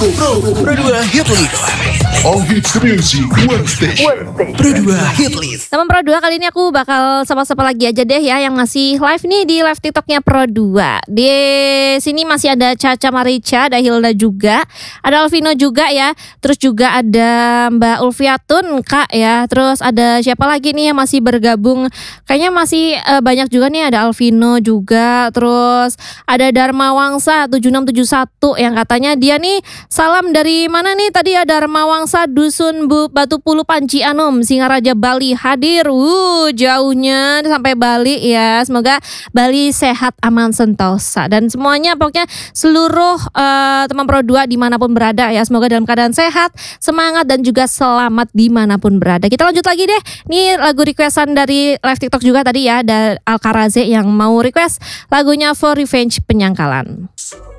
Pro 2 Hit List. All hits the music, one station. Pro 2 Hit List. Teman Pro 2, kali ini aku bakal sapa-sapa lagi aja deh ya yang masih live nih di live TikToknya Pro 2. Di sini masih ada Caca Marica, ada Hilda juga, ada Alvino juga ya. Terus juga ada Mbak Ulfiatun Kak ya. Terus ada siapa lagi nih yang masih bergabung? Kayaknya masih banyak juga nih, ada Alvino juga. Terus ada Dharma Wangsa 7671 yang katanya dia nih salam dari mana nih? Tadi ada Dharma Wangsa Dusun Batu Pulu Panci Anom, Singaraja Bali hadir. Jauhnya sampai Bali ya. Semoga Bali sehat, aman, sentosa. Dan semuanya pokoknya seluruh teman Pro 2 dimanapun berada ya. Semoga dalam keadaan sehat, semangat dan juga selamat dimanapun berada. Kita lanjut lagi deh. Nih lagu requestan dari live TikTok juga tadi ya. Ada Alkaraze yang mau request lagunya For Revenge Penyangkalan.